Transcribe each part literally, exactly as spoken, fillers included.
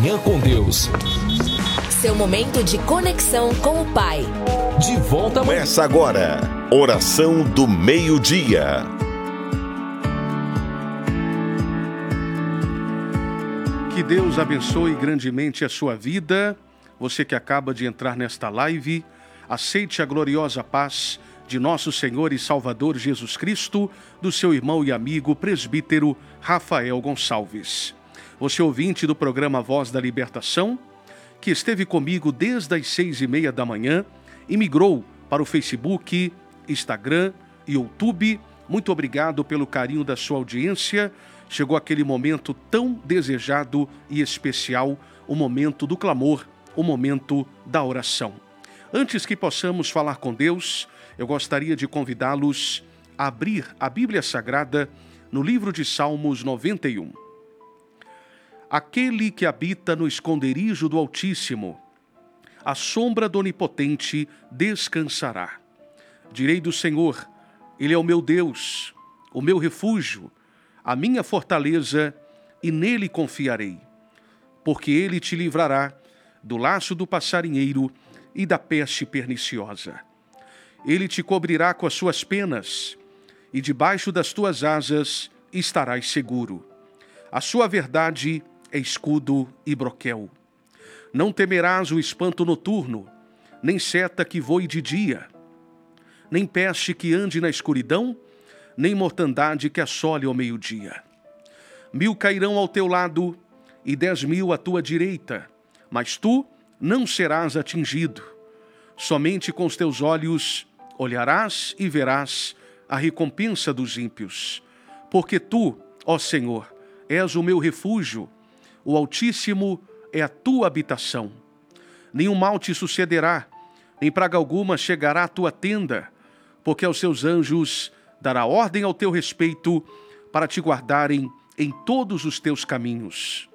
Manhã com Deus. Seu momento de conexão com o Pai. De volta amanhã. Começa agora, Oração do Meio-Dia. Que Deus abençoe grandemente a sua vida. Você que acaba de entrar nesta live, aceite a gloriosa paz de nosso Senhor e Salvador Jesus Cristo, do seu irmão e amigo presbítero Rafael Gonçalves. Você ouvinte do programa Voz da Libertação, que esteve comigo desde as seis e meia da manhã e migrou para o Facebook, Instagram e YouTube. Muito obrigado pelo carinho da sua audiência. Chegou aquele momento tão desejado e especial, o momento do clamor, o momento da oração. Antes que possamos falar com Deus, eu gostaria de convidá-los a abrir a Bíblia Sagrada no livro de Salmos noventa e um. Aquele que habita no esconderijo do Altíssimo, à sombra do Onipotente descansará. Direi do Senhor, Ele é o meu Deus, o meu refúgio, a minha fortaleza, e nele confiarei. Porque Ele te livrará do laço do passarinheiro e da peste perniciosa. Ele te cobrirá com as suas penas, e debaixo das tuas asas estarás seguro. A sua verdade é escudo e broquel. Não temerás o espanto noturno, nem seta que voe de dia, nem peste que ande na escuridão, nem mortandade que assole ao meio-dia. Mil cairão ao teu lado e dez mil à tua direita, mas tu não serás atingido. Somente com os teus olhos olharás e verás a recompensa dos ímpios. Porque tu, ó Senhor, és o meu refúgio, o Altíssimo é a tua habitação. Nenhum mal te sucederá, nem praga alguma chegará à tua tenda, porque aos seus anjos dará ordem ao teu respeito para te guardarem em todos os teus caminhos.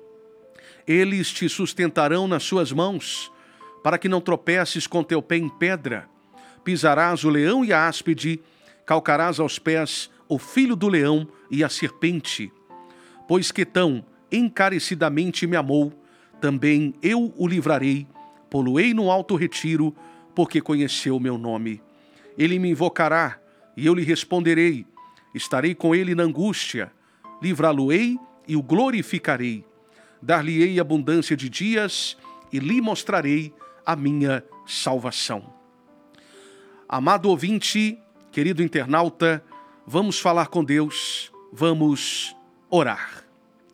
Eles te sustentarão nas suas mãos, para que não tropeces com teu pé em pedra. Pisarás o leão e a áspide, calcarás aos pés o filho do leão e a serpente. Pois que tão encarecidamente me amou, também eu o livrarei, pô-lo-ei no alto retiro, porque conheceu o meu nome. Ele me invocará, e eu lhe responderei. Estarei com ele na angústia, livrá-lo-ei e o glorificarei. Dar-lhe-ei abundância de dias, e lhe mostrarei a minha salvação. Amado ouvinte, querido internauta, vamos falar com Deus, vamos orar.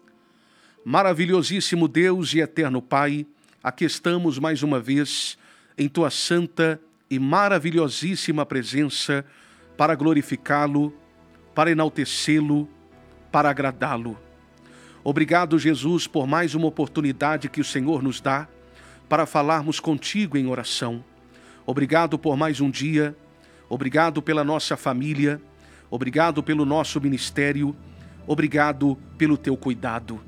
Maravilhosíssimo Deus e eterno Pai, aqui estamos mais uma vez em Tua santa e maravilhosíssima presença para glorificá-lo, para enaltecê-lo, para agradá-lo. Obrigado, Jesus, por mais uma oportunidade que o Senhor nos dá para falarmos contigo em oração. Obrigado por mais um dia, obrigado pela nossa família, obrigado pelo nosso ministério, obrigado pelo teu cuidado.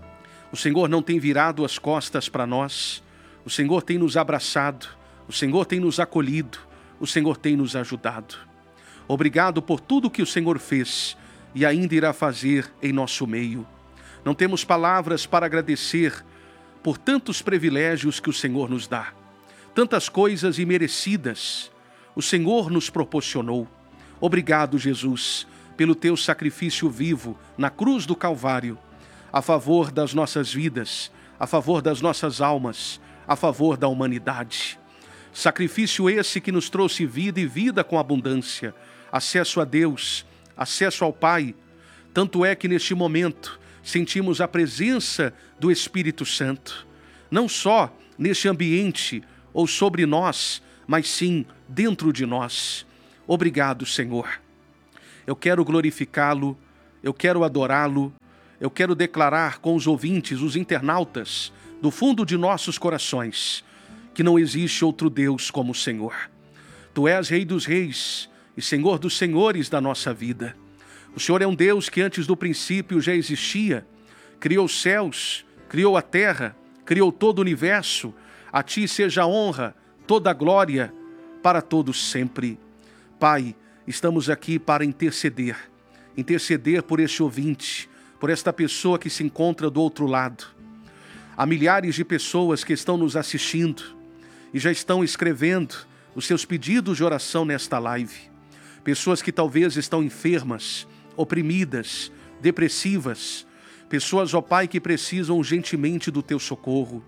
O Senhor não tem virado as costas para nós, o Senhor tem nos abraçado, o Senhor tem nos acolhido, o Senhor tem nos ajudado. Obrigado por tudo que o Senhor fez e ainda irá fazer em nosso meio. Não temos palavras para agradecer por tantos privilégios que o Senhor nos dá. Tantas coisas imerecidas o Senhor nos proporcionou. Obrigado, Jesus, pelo teu sacrifício vivo na cruz do Calvário, a favor das nossas vidas, a favor das nossas almas, a favor da humanidade. Sacrifício esse que nos trouxe vida e vida com abundância, acesso a Deus, acesso ao Pai. Tanto é que neste momento sentimos a presença do Espírito Santo, não só neste ambiente ou sobre nós, mas sim dentro de nós. Obrigado, Senhor. Eu quero glorificá-lo, eu quero adorá-lo, eu quero declarar com os ouvintes, os internautas, do fundo de nossos corações, que não existe outro Deus como o Senhor. Tu és Rei dos Reis e Senhor dos Senhores da nossa vida. O Senhor é um Deus que antes do princípio já existia, criou os céus, criou a terra, criou todo o universo. A Ti seja a honra, toda a glória, para todos sempre. Pai, estamos aqui para interceder, interceder por este ouvinte, por esta pessoa que se encontra do outro lado. Há milhares de pessoas que estão nos assistindo e já estão escrevendo os seus pedidos de oração nesta live. Pessoas que talvez estão enfermas, oprimidas, depressivas. Pessoas, ó Pai, que precisam urgentemente do teu socorro.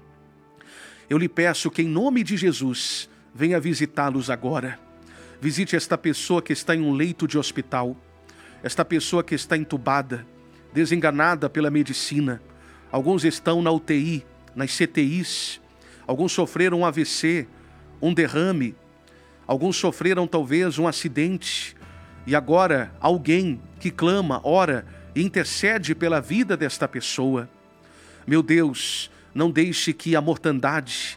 Eu lhe peço que, em nome de Jesus, venha visitá-los agora. Visite esta pessoa que está em um leito de hospital, esta pessoa que está entubada, desenganada pela medicina. Alguns estão na U T I, nas C T Is, alguns sofreram um A V C, um derrame, alguns sofreram talvez um acidente, e agora alguém que clama, ora e intercede pela vida desta pessoa. Meu Deus, não deixe que a mortandade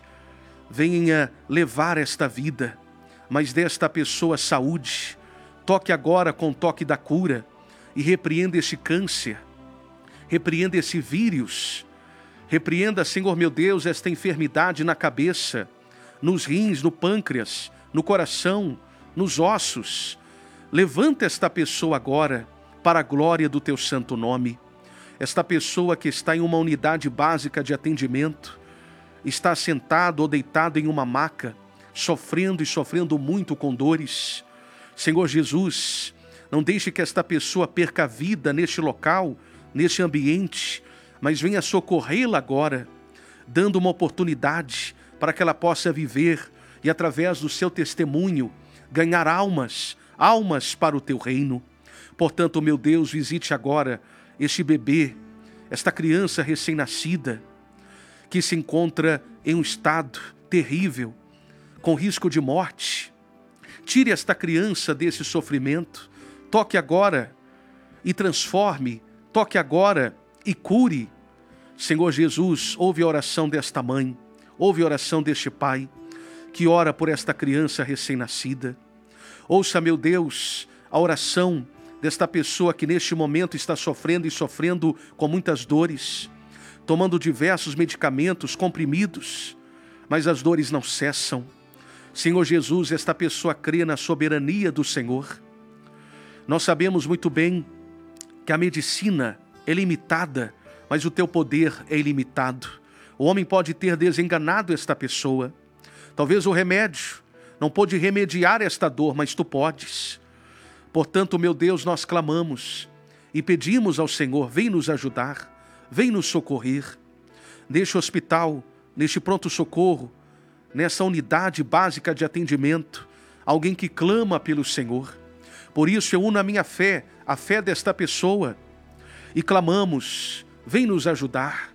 venha levar esta vida, mas desta pessoa saúde. Toque agora com o toque da cura e repreenda este câncer, repreenda esse vírus, repreenda, Senhor meu Deus, esta enfermidade na cabeça, nos rins, no pâncreas, no coração, nos ossos. Levanta esta pessoa agora para a glória do teu santo nome. Esta pessoa que está em uma unidade básica de atendimento, está sentado ou deitado em uma maca, sofrendo e sofrendo muito com dores. Senhor Jesus, não deixe que esta pessoa perca a vida neste local, neste ambiente, mas venha socorrê-la agora, dando uma oportunidade para que ela possa viver e, através do seu testemunho, ganhar almas, almas para o teu reino. Portanto, meu Deus, visite agora este bebê, esta criança recém-nascida, que se encontra em um estado terrível, com risco de morte. Tire esta criança desse sofrimento, toque agora e transforme, toque agora e cure. Senhor Jesus, ouve a oração desta mãe, ouve a oração deste pai, que ora por esta criança recém-nascida. Ouça, meu Deus, a oração desta pessoa que neste momento está sofrendo e sofrendo com muitas dores, tomando diversos medicamentos, comprimidos, mas as dores não cessam. Senhor Jesus, esta pessoa crê na soberania do Senhor. Nós sabemos muito bem que a medicina é limitada, mas o teu poder é ilimitado. O homem pode ter desenganado esta pessoa. Talvez o remédio não pôde remediar esta dor, mas tu podes. Portanto, meu Deus, nós clamamos e pedimos ao Senhor, vem nos ajudar, vem nos socorrer. Neste hospital, neste pronto-socorro, nessa unidade básica de atendimento, alguém que clama pelo Senhor. Por isso eu uno a minha fé, a fé desta pessoa, e clamamos, vem nos ajudar,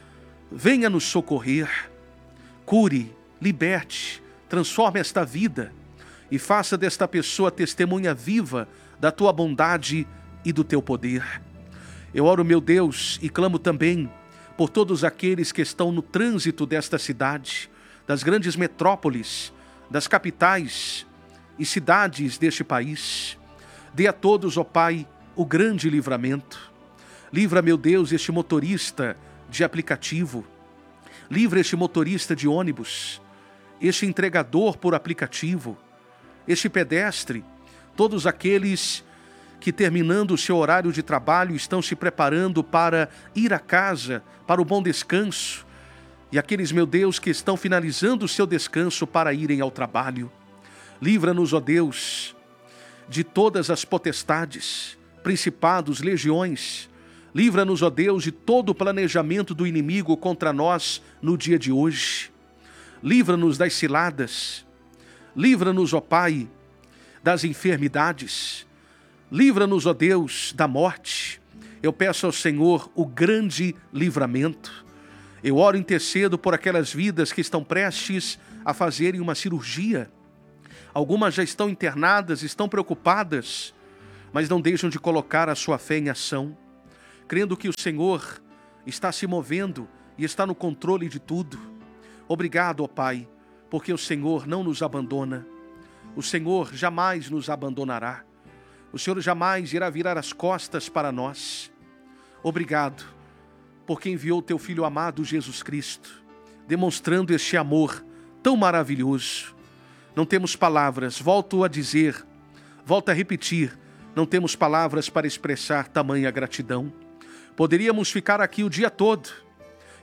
venha nos socorrer, cure, liberte, transforme esta vida e faça desta pessoa testemunha viva da tua bondade e do teu poder. Eu oro, meu Deus, e clamo também por todos aqueles que estão no trânsito desta cidade, das grandes metrópoles, das capitais e cidades deste país. Dê a todos, ó Pai, o grande livramento. Livra, meu Deus, este motorista de aplicativo. Livra este motorista de ônibus, este entregador por aplicativo, este pedestre, todos aqueles que, terminando o seu horário de trabalho, estão se preparando para ir a casa, para o bom descanso, e aqueles, meu Deus, que estão finalizando o seu descanso para irem ao trabalho. Livra-nos, ó Deus, de todas as potestades, principados, legiões. Livra-nos, ó Deus, de todo o planejamento do inimigo contra nós no dia de hoje. Livra-nos das ciladas. Livra-nos, ó Pai, das enfermidades. Livra-nos, ó Deus, da morte. Eu peço ao Senhor o grande livramento. Eu oro e intercedo por aquelas vidas que estão prestes a fazerem uma cirurgia. Algumas já estão internadas, estão preocupadas, mas não deixam de colocar a sua fé em ação, crendo que o Senhor está se movendo e está no controle de tudo. Obrigado, ó Pai, porque o Senhor não nos abandona. O Senhor jamais nos abandonará. O Senhor jamais irá virar as costas para nós. Obrigado, porque enviou teu Filho amado Jesus Cristo, demonstrando este amor tão maravilhoso. Não temos palavras, volto a dizer, volto a repetir, não temos palavras para expressar tamanha gratidão. Poderíamos ficar aqui o dia todo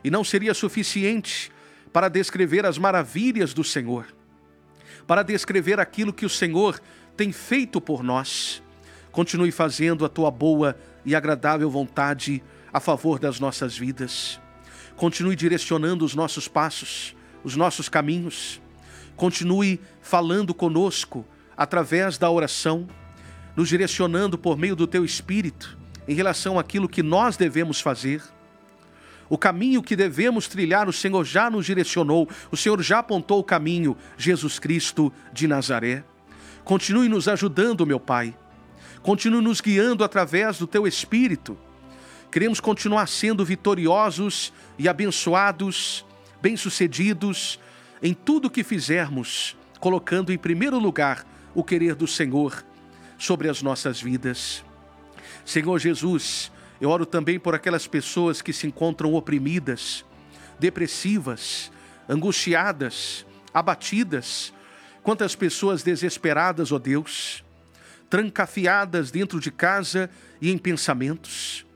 E não seria suficiente para descrever as maravilhas do Senhor, para descrever aquilo que o Senhor tem feito por nós. Continue fazendo a tua boa e agradável vontade a favor das nossas vidas. Continue direcionando os nossos passos, os nossos caminhos. Continue falando conosco através da oração, nos direcionando por meio do teu Espírito em relação àquilo que nós devemos fazer. O caminho que devemos trilhar, o Senhor já nos direcionou, o Senhor já apontou o caminho, Jesus Cristo de Nazaré. Continue nos ajudando, meu Pai. Continue nos guiando através do teu Espírito. Queremos continuar sendo vitoriosos e abençoados, bem-sucedidos em tudo que fizermos, colocando em primeiro lugar o querer do Senhor sobre as nossas vidas. Senhor Jesus, eu oro também por aquelas pessoas que se encontram oprimidas, depressivas, angustiadas, abatidas. Quantas pessoas desesperadas, ó Deus, trancafiadas dentro de casa e em pensamentos.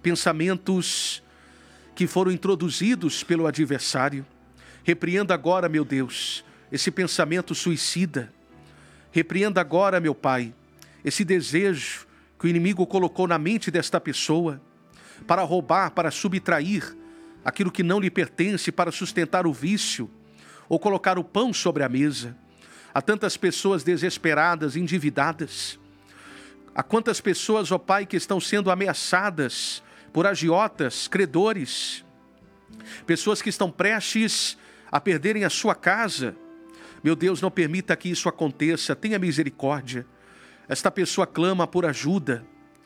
Pensamentos que foram introduzidos pelo adversário. Repreenda agora, meu Deus, esse pensamento suicida. Repreenda agora, meu Pai, esse desejo que o inimigo colocou na mente desta pessoa para roubar, para subtrair aquilo que não lhe pertence, para sustentar o vício ou colocar o pão sobre a mesa. Há tantas pessoas desesperadas, endividadas. Há quantas pessoas, ó Pai, que estão sendo ameaçadas por agiotas, credores. Pessoas que estão prestes a perderem a sua casa. Meu Deus, não permita que isso aconteça. Tenha misericórdia. Esta pessoa clama por ajuda.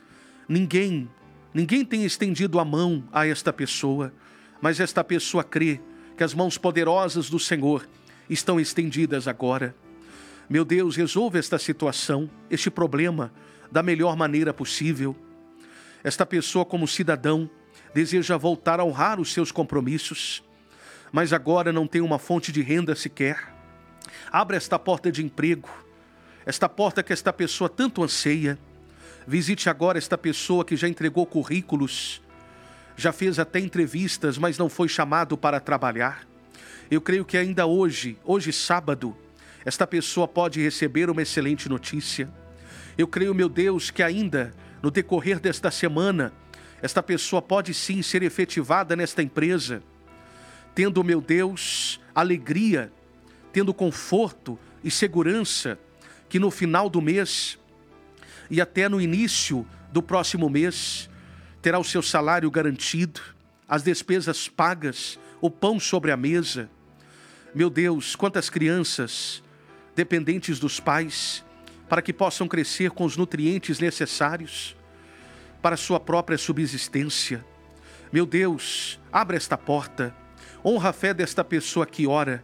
Ninguém, ninguém tem estendido a mão a esta pessoa, mas esta pessoa crê que as mãos poderosas do Senhor estão estendidas agora. Meu Deus, resolva esta situação, este problema, da melhor maneira possível. Esta pessoa, como cidadão, deseja voltar a honrar os seus compromissos, mas agora não tem uma fonte de renda sequer. Abra esta porta de emprego, esta porta que esta pessoa tanto anseia. Visite agora esta pessoa que já entregou currículos, já fez até entrevistas, mas não foi chamado para trabalhar. Eu creio que ainda hoje, hoje sábado, esta pessoa pode receber uma excelente notícia. Eu creio, meu Deus, que ainda no decorrer desta semana, esta pessoa pode sim ser efetivada nesta empresa, tendo, meu Deus, alegria, tendo conforto e segurança, que no final do mês e até no início do próximo mês, terá o seu salário garantido, as despesas pagas, o pão sobre a mesa. Meu Deus, quantas crianças dependentes dos pais, para que possam crescer com os nutrientes necessários para a sua própria subsistência. Meu Deus, abra esta porta, honra a fé desta pessoa que ora.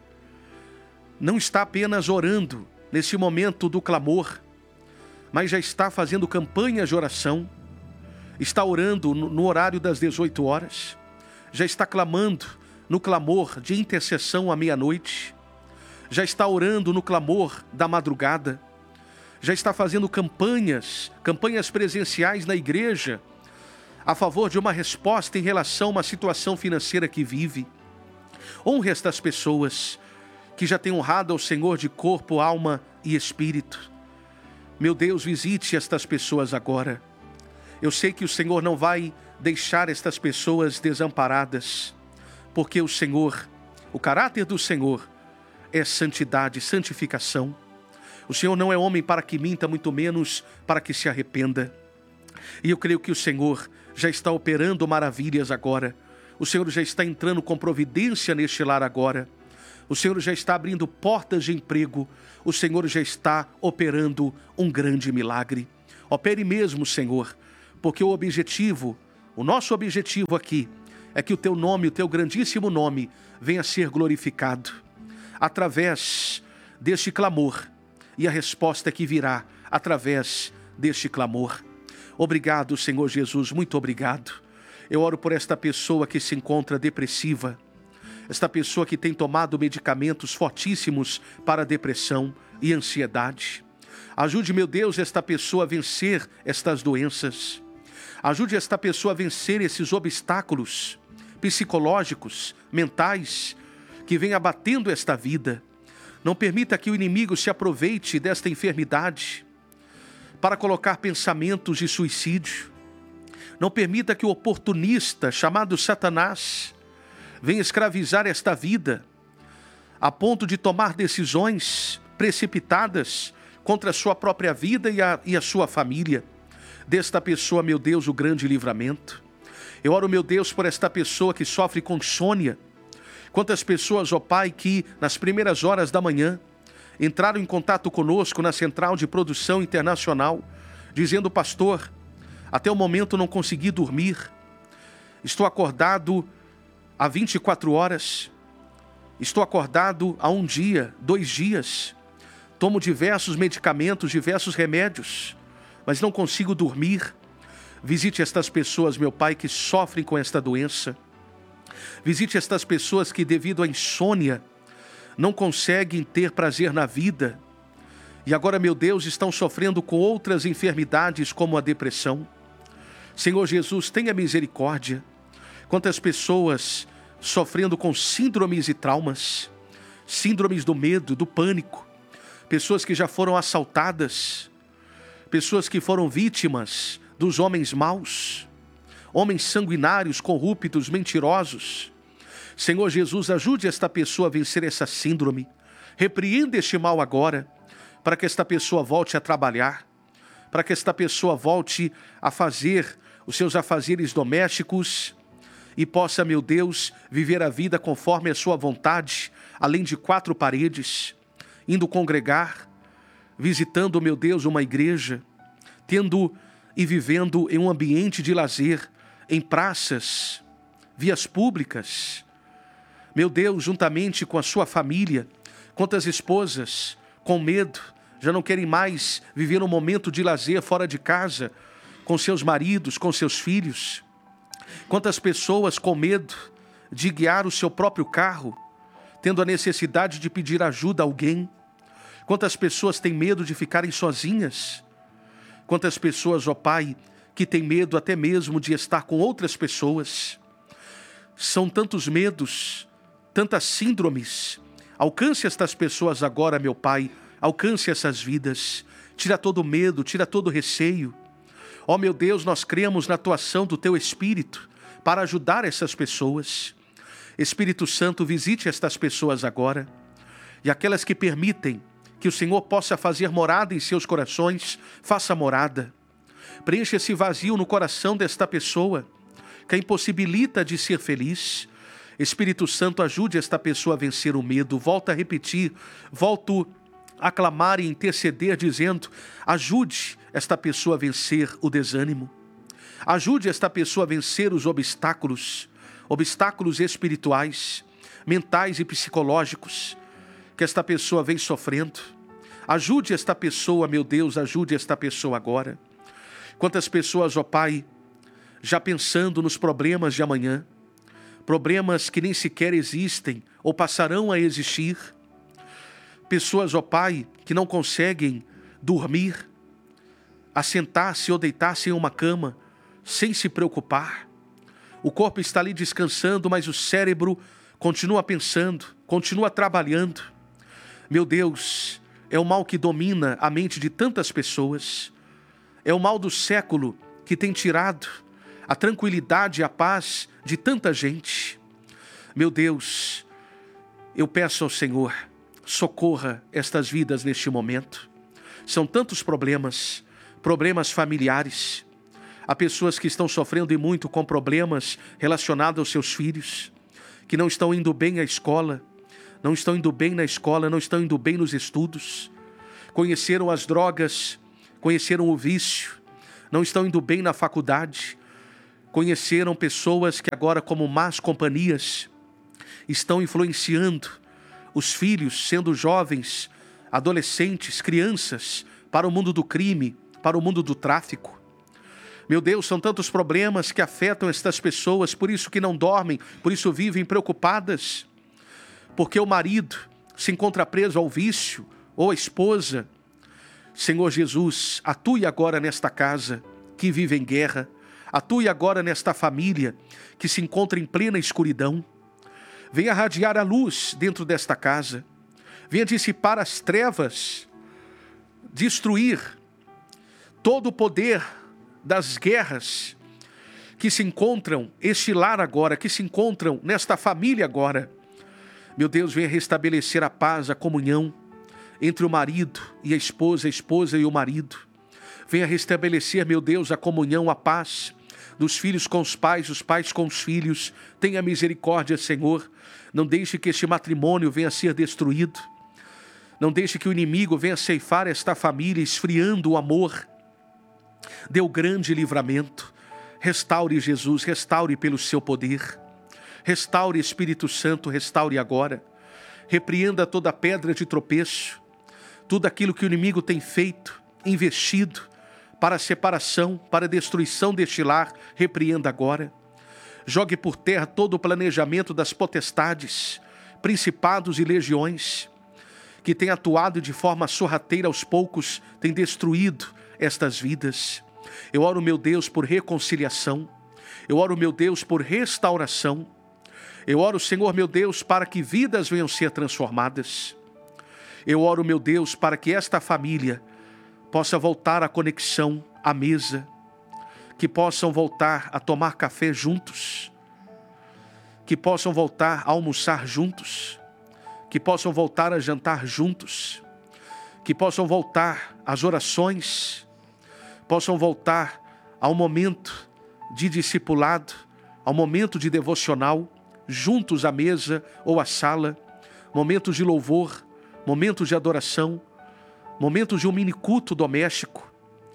Não está apenas orando nesse momento do clamor, mas já está fazendo campanhas de oração, está orando no horário das dezoito horas, já está clamando no clamor de intercessão à meia-noite, já está orando no clamor da madrugada, já está fazendo campanhas, campanhas presenciais na igreja, a favor de uma resposta em relação a uma situação financeira que vive. Honre estas pessoas que já têm honrado ao Senhor de corpo, alma e espírito. Meu Deus, visite estas pessoas agora. Eu sei que o Senhor não vai deixar estas pessoas desamparadas, porque o Senhor, o caráter do Senhor é santidade, santificação. O Senhor não é homem para que minta, muito menos para que se arrependa. E eu creio que o Senhor já está operando maravilhas agora. O Senhor já está entrando com providência neste lar agora. O Senhor já está abrindo portas de emprego. O Senhor já está operando um grande milagre. Opere mesmo, Senhor, porque o objetivo, o nosso objetivo aqui, é que o teu nome, o teu grandíssimo nome, venha a ser glorificado através deste clamor e a resposta que virá através deste clamor. Obrigado, Senhor Jesus, muito obrigado. Eu oro por esta pessoa que se encontra depressiva, esta pessoa que tem tomado medicamentos fortíssimos para depressão e ansiedade. Ajude, meu Deus, esta pessoa a vencer estas doenças. Ajude esta pessoa a vencer esses obstáculos psicológicos, mentais, que vêm abatendo esta vida. Não permita que o inimigo se aproveite desta enfermidade para colocar pensamentos de suicídio. Não permita que o oportunista chamado Satanás venha escravizar esta vida a ponto de tomar decisões precipitadas contra a sua própria vida e a, e a sua família. Desta pessoa, meu Deus, o grande livramento. Eu oro, meu Deus, por esta pessoa que sofre com insônia. Quantas pessoas, ó Pai, que nas primeiras horas da manhã entraram em contato conosco na Central de Produção Internacional, dizendo: pastor, até o momento não consegui dormir, estou acordado há vinte e quatro horas, estou acordado há um dia, dois dias, tomo diversos medicamentos, diversos remédios, mas não consigo dormir. Visite estas pessoas, meu Pai, que sofrem com esta doença. Visite estas pessoas que, devido à insônia, não conseguem ter prazer na vida. E agora, meu Deus, estão sofrendo com outras enfermidades, como a depressão. Senhor Jesus, tenha misericórdia. Quantas pessoas sofrendo com síndromes e traumas, síndromes do medo, do pânico, pessoas que já foram assaltadas, pessoas que foram vítimas dos homens maus, homens sanguinários, corruptos, mentirosos. Senhor Jesus, ajude esta pessoa a vencer essa síndrome. Repreenda este mal agora, para que esta pessoa volte a trabalhar, para que esta pessoa volte a fazer os seus afazeres domésticos e possa, meu Deus, viver a vida conforme a sua vontade, além de quatro paredes, indo congregar, visitando, meu Deus, uma igreja, tendo e vivendo em um ambiente de lazer, em praças, vias públicas. Meu Deus, juntamente com a sua família, quantas esposas com medo já não querem mais viver um momento de lazer fora de casa, com seus maridos, com seus filhos. Quantas pessoas com medo de guiar o seu próprio carro, tendo a necessidade de pedir ajuda a alguém. Quantas pessoas têm medo de ficarem sozinhas. Quantas pessoas, ó Pai, que têm medo até mesmo de estar com outras pessoas. São tantos medos, tantas síndromes. Alcance estas pessoas agora, meu Pai. Alcance essas vidas. Tira todo o medo, tira todo o receio. Ó meu Deus, nós cremos na atuação do Teu Espírito para ajudar essas pessoas. Espírito Santo, visite estas pessoas agora. E aquelas que permitem que o Senhor possa fazer morada em seus corações, faça morada. Preencha esse vazio no coração desta pessoa, que a impossibilita de ser feliz. Espírito Santo, ajude esta pessoa a vencer o medo. Volto a repetir, volto a clamar e interceder, dizendo: ajude esta pessoa a vencer o desânimo. Ajude esta pessoa a vencer os obstáculos, obstáculos espirituais, mentais e psicológicos, que esta pessoa vem sofrendo. Ajude esta pessoa, meu Deus, ajude esta pessoa agora. Quantas pessoas, ó Pai, já pensando nos problemas de amanhã, problemas que nem sequer existem ou passarão a existir. Pessoas, ó Pai, que não conseguem dormir, assentar-se ou deitar-se em uma cama, sem se preocupar. O corpo está ali descansando, mas o cérebro continua pensando, continua trabalhando. Meu Deus, é o mal que domina a mente de tantas pessoas. É o mal do século que tem tirado a tranquilidade e a paz de tanta gente. Meu Deus, eu peço ao Senhor, socorra estas vidas neste momento. São tantos problemas, problemas familiares. Há pessoas que estão sofrendo e muito com problemas relacionados aos seus filhos, que não estão indo bem à escola, não estão indo bem na escola, não estão indo bem nos estudos, conheceram as drogas, conheceram o vício, não estão indo bem na faculdade, conheceram pessoas que agora, como más companhias, estão influenciando os filhos, sendo jovens, adolescentes, crianças, para o mundo do crime, para o mundo do tráfico. Meu Deus, são tantos problemas que afetam estas pessoas, por isso que não dormem, por isso vivem preocupadas, porque o marido se encontra preso ao vício, ou a esposa. Senhor Jesus, atue agora nesta casa que vive em guerra, Atue agora nesta família que se encontra em plena escuridão. Venha radiar a luz dentro desta casa. Venha dissipar as trevas, destruir todo o poder das guerras que se encontram, este lar agora, que se encontram nesta família agora. Meu Deus, venha restabelecer a paz, a comunhão entre o marido e a esposa, a esposa e o marido. Venha restabelecer, meu Deus, a comunhão, a paz dos filhos com os pais, os pais com os filhos. Tenha misericórdia, Senhor. Não deixe que este matrimônio venha a ser destruído. Não deixe que o inimigo venha ceifar esta família, esfriando o amor. Dê o grande livramento. Restaure, Jesus, restaure pelo seu poder. Restaure, Espírito Santo, restaure agora. Repreenda toda pedra de tropeço, tudo aquilo que o inimigo tem feito, investido para a separação, para a destruição deste lar, repreenda agora. Jogue por terra todo o planejamento das potestades, principados e legiões, que tem atuado de forma sorrateira aos poucos, tem destruído estas vidas. Eu oro, meu Deus, por reconciliação. Eu oro, meu Deus, por restauração. Eu oro, Senhor, meu Deus, para que vidas venham ser transformadas. Eu oro, meu Deus, para que esta família possa voltar à conexão à mesa, que possam voltar a tomar café juntos, que possam voltar a almoçar juntos, que possam voltar a jantar juntos, que possam voltar às orações, possam voltar ao momento de discipulado, ao momento de devocional, juntos à mesa ou à sala, momentos de louvor, momentos de adoração, momentos de um mini culto doméstico,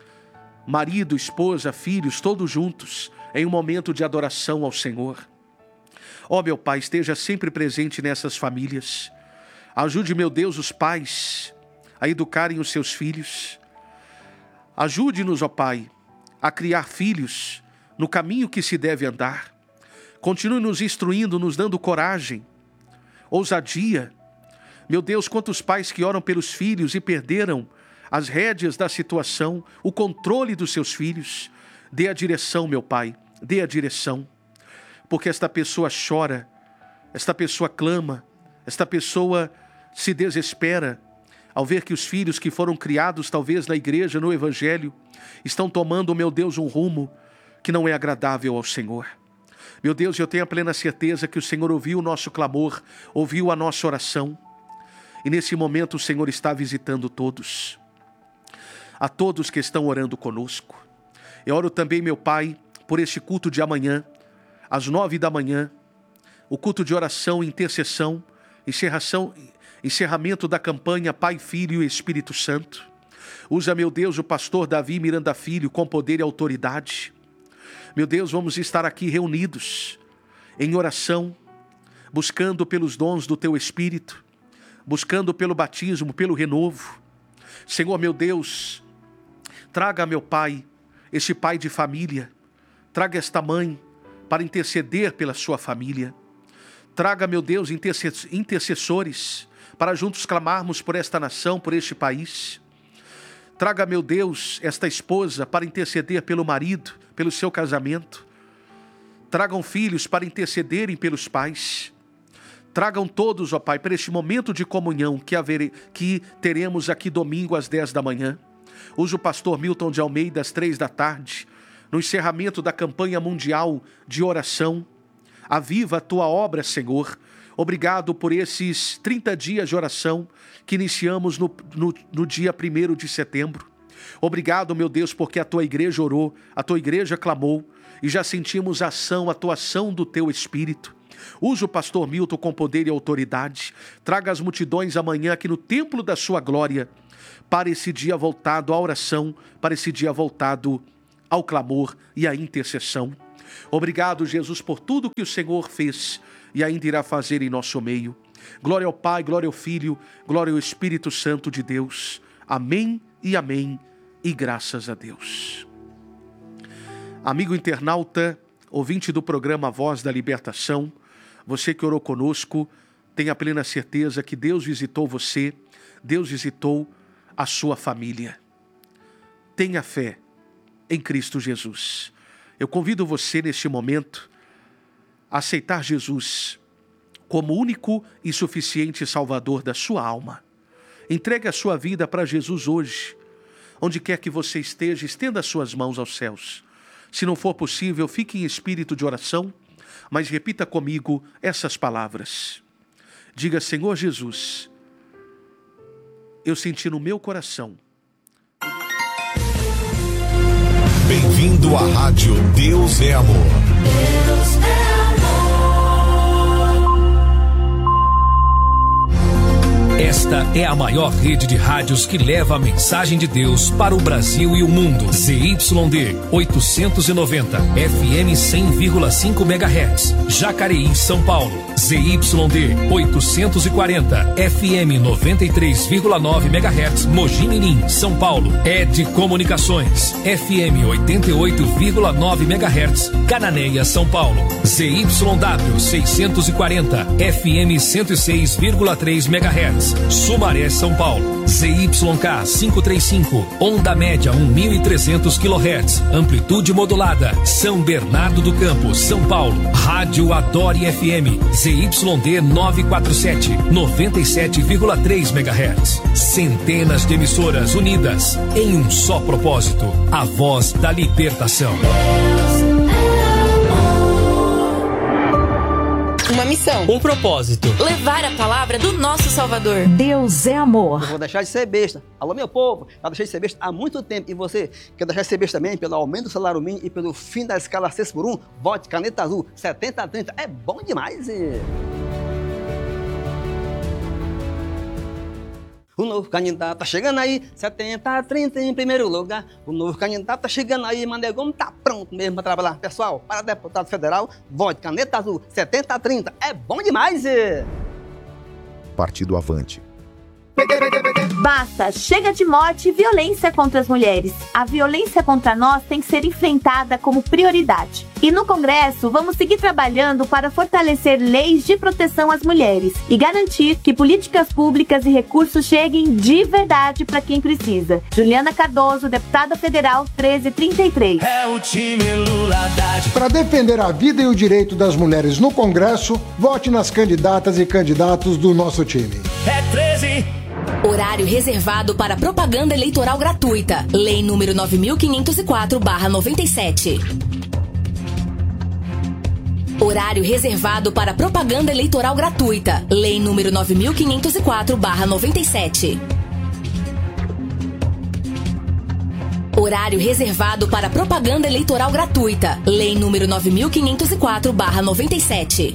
marido, esposa, filhos, todos juntos, em um momento de adoração ao Senhor. Ó, meu Pai, esteja sempre presente nessas famílias. Ajude, meu Deus, os pais a educarem os seus filhos. Ajude-nos, ó Pai, a criar filhos no caminho que se deve andar. Continue nos instruindo, nos dando coragem, ousadia. Meu Deus, quantos pais que oram pelos filhos e perderam as rédeas da situação, o controle dos seus filhos. Dê a direção, meu Pai, dê a direção. Porque esta pessoa chora, esta pessoa clama, esta pessoa se desespera ao ver que os filhos que foram criados talvez na igreja, no evangelho, estão tomando, meu Deus, um rumo que não é agradável ao Senhor. Meu Deus, eu tenho a plena certeza que o Senhor ouviu o nosso clamor, ouviu a nossa oração. E nesse momento o Senhor está visitando todos. A todos que estão orando conosco. Eu oro também, meu Pai, por este culto de amanhã, às nove da manhã. O culto de oração e intercessão, encerração, encerramento da campanha Pai, Filho e Espírito Santo. Usa, meu Deus, o pastor Davi Miranda Filho com poder e autoridade. Meu Deus, vamos estar aqui reunidos em oração, buscando pelos dons do Teu Espírito, buscando pelo batismo, pelo renovo. Senhor, meu Deus, traga, meu Pai, este pai de família, traga esta mãe para interceder pela sua família. Traga, meu Deus, intercessores para juntos clamarmos por esta nação, por este país. Traga, meu Deus, esta esposa para interceder pelo marido, pelo seu casamento. Tragam filhos para intercederem pelos pais. Tragam todos, ó Pai, para este momento de comunhão que, haver, que teremos aqui domingo às dez da manhã. Use o pastor Milton de Almeida às três da tarde, no encerramento da campanha mundial de oração. Aviva a Tua obra, Senhor. Obrigado por esses trinta dias de oração que iniciamos no, no, no dia primeiro de setembro. Obrigado, meu Deus, porque a Tua igreja orou, a Tua igreja clamou e já sentimos a ação, a atuação do Teu Espírito. Use o pastor Milton com poder e autoridade. Traga as multidões amanhã aqui no templo da Sua glória para esse dia voltado à oração, para esse dia voltado ao clamor e à intercessão. Obrigado, Jesus, por tudo que o Senhor fez e ainda irá fazer em nosso meio. Glória ao Pai, glória ao Filho, glória ao Espírito Santo de Deus. Amém e amém, e graças a Deus. Amigo internauta, ouvinte do programa Voz da Libertação, você que orou conosco, tenha plena certeza que Deus visitou você, Deus visitou a sua família. Tenha fé em Cristo Jesus. Eu convido você neste momento a aceitar Jesus como único e suficiente Salvador da sua alma. Entregue a sua vida para Jesus hoje. Onde quer que você esteja, estenda as suas mãos aos céus. Se não for possível, fique em espírito de oração, mas repita comigo essas palavras. Diga: Senhor Jesus, eu senti no meu coração. Bem-vindo à Rádio Deus é Amor. Deus é Esta é a maior rede de rádios que leva a mensagem de Deus para o Brasil e o mundo. Z Y D oitocentos e noventa, F M cem vírgula cinco megahertz, Jacareí, São Paulo. Z Y D oitocentos e quarenta, F M noventa e três vírgula nove megahertz, Mogi Mirim, São Paulo. Ed Comunicações, F M oitenta e oito vírgula nove megahertz, Cananéia, São Paulo. Z Y W seiscentos e quarenta, F M cento e seis vírgula três megahertz, Sumaré, São Paulo. Z Y K quinhentos e trinta e cinco, onda média mil e trezentos quilohertz, amplitude modulada, São Bernardo do Campo, São Paulo. Rádio Adore F M, Z Y D novecentos e quarenta e sete, noventa e sete vírgula três megahertz. Centenas de emissoras unidas em um só propósito: a voz da libertação. uma missão, um propósito: levar a palavra do nosso Salvador. Deus é amor. Eu vou deixar de ser besta. Alô, meu povo, já deixei de ser besta há muito tempo. E você quer deixar de ser besta também pelo aumento do salário mínimo e pelo fim da escala seis por um? Vote Caneta Azul setenta a trinta. É bom demais. E... o novo candidato tá chegando aí, setenta a trinta em primeiro lugar. O novo candidato tá chegando aí, Mané Gomes tá pronto mesmo para trabalhar. Pessoal, para deputado federal, vote Caneta Azul setenta a trinta. É bom demais. E... Partido Avante. Basta, chega de morte e violência contra as mulheres. A violência contra nós tem que ser enfrentada como prioridade. E no Congresso, vamos seguir trabalhando para fortalecer leis de proteção às mulheres e garantir que políticas públicas e recursos cheguem de verdade para quem precisa. Juliana Cardoso, deputada federal treze trinta e três. É o time Lula Haddad. Para defender a vida e o direito das mulheres no Congresso, vote nas candidatas e candidatos do nosso time. É treze. Horário reservado para propaganda eleitoral gratuita. Lei número nove mil quinhentos e quatro barra noventa e sete. Horário reservado para propaganda eleitoral gratuita. Lei número nove mil quinhentos e quatro barra noventa e sete. Horário reservado para propaganda eleitoral gratuita. Lei número nove mil quinhentos e quatro barra noventa e sete.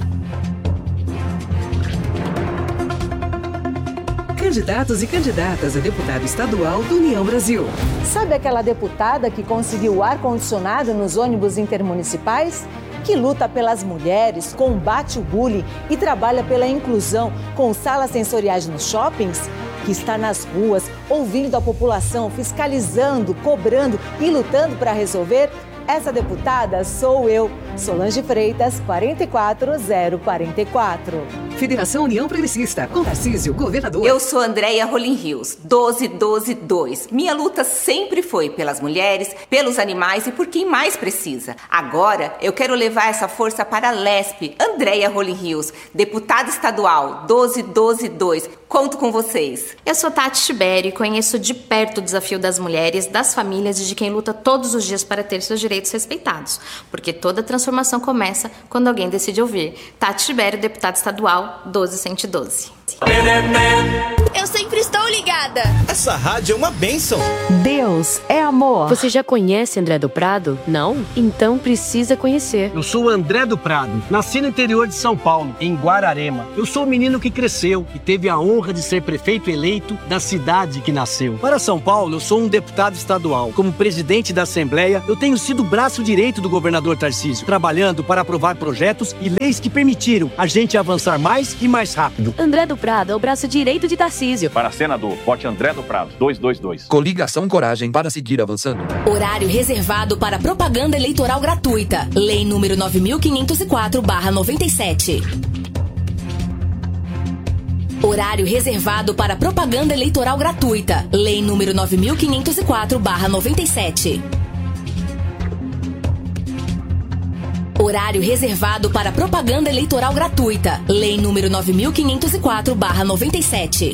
Candidatos e candidatas a deputado estadual do União Brasil. Sabe aquela deputada que conseguiu ar-condicionado nos ônibus intermunicipais? Que luta pelas mulheres, combate o bullying e trabalha pela inclusão com salas sensoriais nos shoppings? Que está nas ruas, ouvindo a população, fiscalizando, cobrando e lutando para resolver? Essa deputada sou eu, Solange Freitas, quarenta e quatro zero quarenta e quatro. Federação União Progressista, com Tarcísio, governador. Eu sou Andréia Rolim Rios, doze doze dois. Minha luta sempre foi pelas mulheres, pelos animais e por quem mais precisa. Agora, eu quero levar essa força para a Lespe, Andréia Rolim Rios, deputada estadual, doze doze dois. Conto com vocês. Eu sou Tati Tibério e conheço de perto o desafio das mulheres, das famílias e de quem luta todos os dias para ter seus direitos respeitados. Porque toda transformação começa quando alguém decide ouvir. Tati Tibério, deputada estadual, doze cento e doze. Eu sempre estou ligada. Essa rádio é uma bênção. Deus é amor. Você já conhece André do Prado? Não? Então precisa conhecer. Eu sou o André do Prado, nasci no interior de São Paulo, em Guararema. Eu sou o menino que cresceu e teve a honra de ser prefeito eleito da cidade que nasceu. Para São Paulo, eu sou um deputado estadual. Como presidente da Assembleia, eu tenho sido o braço direito do governador Tarcísio, trabalhando para aprovar projetos e leis que permitiram a gente avançar mais e mais rápido. André do Prado é o braço direito de Tarcísio. Para senador, vote André do Prado, dois dois dois. Coligação Coragem para seguir avançando. Horário reservado para propaganda eleitoral gratuita. Lei número nove mil quinhentos e quatro barra noventa e sete. Horário reservado para propaganda eleitoral gratuita. Lei número nove mil quinhentos e quatro barra noventa e sete. Horário reservado para propaganda eleitoral gratuita. Lei número nove mil quinhentos e quatro barra noventa e sete.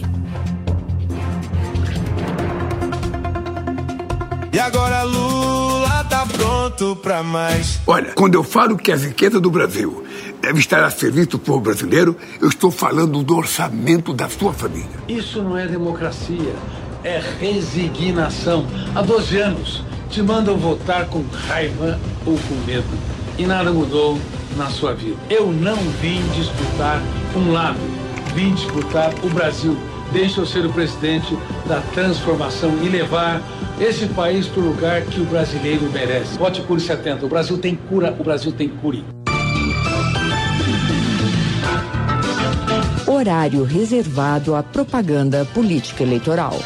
E agora Lula tá pronto pra mais. Olha, quando eu falo que a riqueza do Brasil deve estar a serviço do povo brasileiro, eu estou falando do orçamento da sua família. Isso não é democracia, é resignação. Há doze anos te mandam votar com raiva ou com medo. E nada mudou na sua vida. Eu não vim disputar um lado, vim disputar o Brasil. Deixa eu ser o presidente da transformação e levar esse país para o lugar que o brasileiro merece. Vote Cure setenta. O Brasil tem cura, o Brasil tem cure. Horário reservado à propaganda política eleitoral.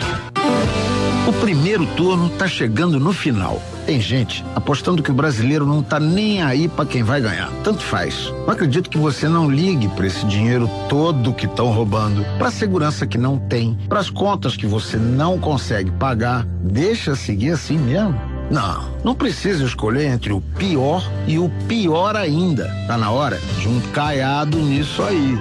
O primeiro turno está chegando no final. Tem gente apostando que o brasileiro não tá nem aí para quem vai ganhar. Tanto faz. Eu acredito que você não ligue para esse dinheiro todo que estão roubando, para a segurança que não tem, para as contas que você não consegue pagar. Deixa seguir assim mesmo. Não, não precisa escolher entre o pior e o pior ainda. Tá na hora de um caiado nisso aí.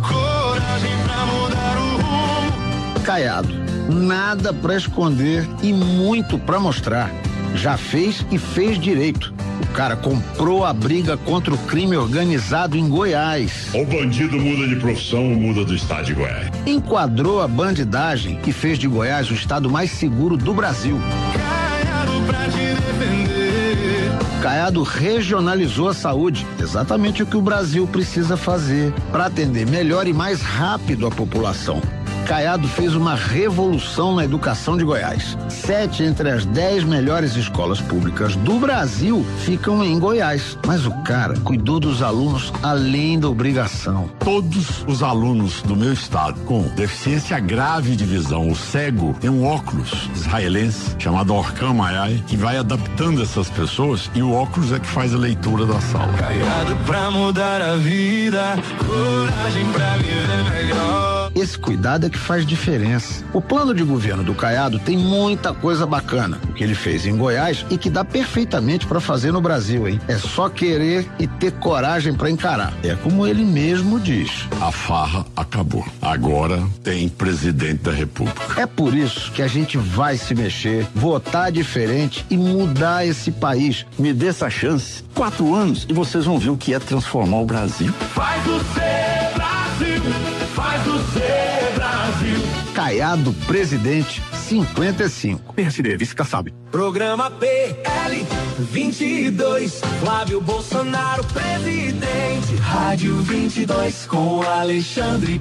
Coragem pra mudar o rumo. Caiado. Nada para esconder e muito para mostrar. Já fez e fez direito. O cara comprou a briga contra o crime organizado em Goiás. O bandido muda de profissão, muda do estado de Goiás. Enquadrou a bandidagem e fez de Goiás o estado mais seguro do Brasil. Caiado pra te defender. Caiado regionalizou a saúde, exatamente o que o Brasil precisa fazer para atender melhor e mais rápido a população. Caiado fez uma revolução na educação de Goiás. Sete entre as dez melhores escolas públicas do Brasil ficam em Goiás. Mas o cara cuidou dos alunos além da obrigação. Todos os alunos do meu estado com deficiência grave de visão, o cego, tem um óculos israelense chamado Orkan Mayai, que vai adaptando essas pessoas e o óculos é que faz a leitura da sala. Caiado pra mudar a vida, coragem pra viver melhor. Esse cuidado é que faz diferença. O plano de governo do Caiado tem muita coisa bacana. O que ele fez em Goiás e que dá perfeitamente para fazer no Brasil, hein? É só querer e ter coragem para encarar. É como ele mesmo diz. A farra acabou. Agora tem presidente da República. É por isso que a gente vai se mexer, votar diferente e mudar esse país. Me dê essa chance. Quatro anos e vocês vão ver o que é transformar o Brasil. Faz o ser Brasil. Faz o ser Brasil. Caiado presidente cinquenta e cinco. P S D, vice-caçabe. Programa P L vinte e dois. Flávio Bolsonaro presidente. Rádio vinte e dois com Alexandre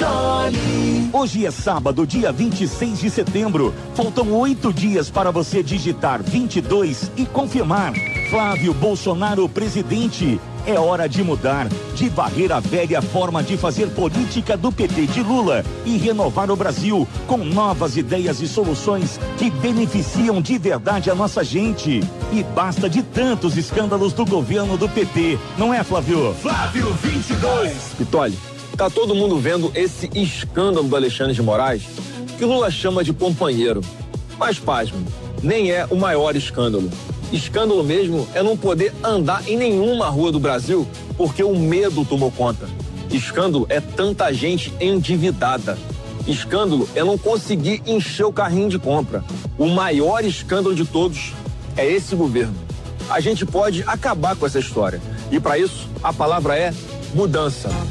Pitoli. Hoje é sábado, dia vinte e seis de setembro. Faltam oito dias para você digitar vinte e dois e confirmar. Flávio Bolsonaro presidente. É hora de mudar, de varrer a velha forma de fazer política do P T de Lula e renovar o Brasil com novas ideias e soluções que beneficiam de verdade a nossa gente. E basta de tantos escândalos do governo do P T, não é, Flávio? Flávio vinte e dois. Pitoli, tá todo mundo vendo esse escândalo do Alexandre de Moraes, que Lula chama de companheiro. Mas, pasmo, nem é o maior escândalo. Escândalo mesmo é não poder andar em nenhuma rua do Brasil porque o medo tomou conta. Escândalo é tanta gente endividada. Escândalo é não conseguir encher o carrinho de compra. O maior escândalo de todos é esse governo. A gente pode acabar com essa história. E para isso, a palavra é mudança.